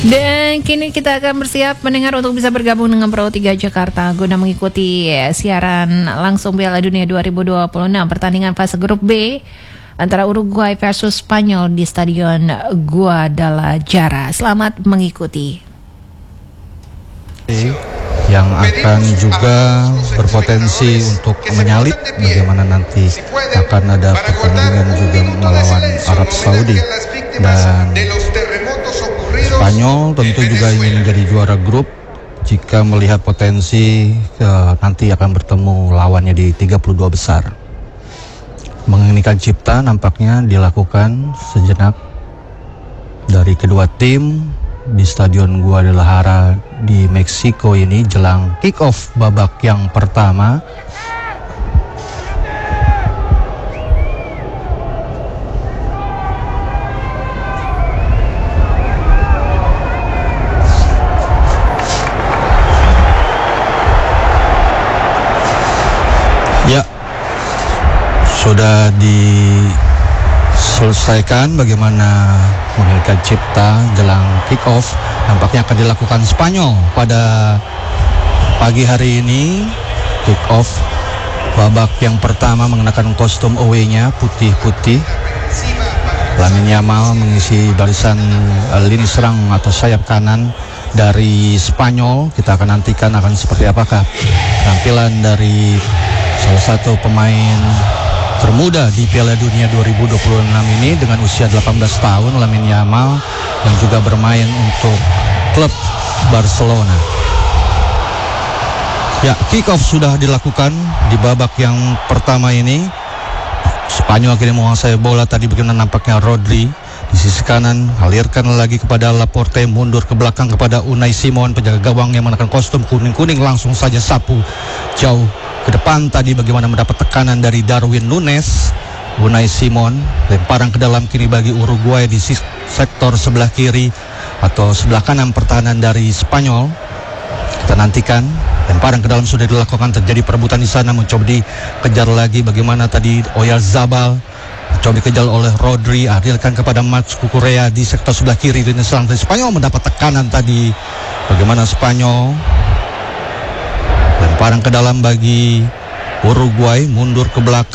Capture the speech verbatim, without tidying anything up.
Dan kini kita akan bersiap mendengar untuk bisa bergabung dengan Pro tiga Jakarta guna mengikuti siaran langsung Piala Dunia dua ribu dua puluh enam pertandingan fase grup B antara Uruguay versus Spanyol di Stadion Guadalajara. Selamat mengikuti. Yang akan juga berpotensi untuk menyalip bagaimana nanti akan ada pertandingan juga melawan Arab Saudi, dan Spanyol tentu juga ingin menjadi juara grup jika melihat potensi uh, nanti akan bertemu lawannya di tiga puluh dua besar. Mengeningkan cipta nampaknya dilakukan sejenak dari kedua tim di Stadion Guadalajara di Meksiko ini jelang kick off babak yang pertama. Ya, sudah diselesaikan bagaimana mengeningkan cipta jelang kick off. Nampaknya akan dilakukan Spanyol pada pagi hari ini. Kick off babak yang pertama mengenakan kostum away-nya putih-putih. Lamine Yamal mengisi barisan uh, lini serang atau sayap kanan dari Spanyol. Kita akan nantikan akan seperti apakah tampilan dari salah satu pemain termuda di Piala Dunia dua ribu dua puluh enam ini dengan usia delapan belas tahun, Lamine Yamal, yang juga bermain untuk klub Barcelona. Ya, kick off sudah dilakukan di babak yang pertama ini. Spanyol akhirnya menguasai bola. Tadi bagaimana nampaknya Rodri di sisi kanan, alirkan lagi kepada Laporte, mundur ke belakang kepada Unai Simon, penjaga gawang yang mengenakan kostum kuning-kuning, langsung saja sapu jauh ke depan. Tadi bagaimana mendapat tekanan dari Darwin Nunes. Unai Simon lemparan ke dalam kini bagi Uruguay di sektor sebelah kiri atau sebelah kanan pertahanan dari Spanyol. Kita nantikan lemparan ke dalam sudah dilakukan, terjadi perebutan di sana, mencoba dikejar lagi bagaimana tadi Oyarzabal, coba dikejar oleh Rodri, adilkan kepada Mats Cucurella di sektor sebelah kiri. Lini serang dari Spanyol mendapat tekanan tadi. Bagaimana Spanyol lemparan ke dalam bagi Uruguay, mundur ke belakang.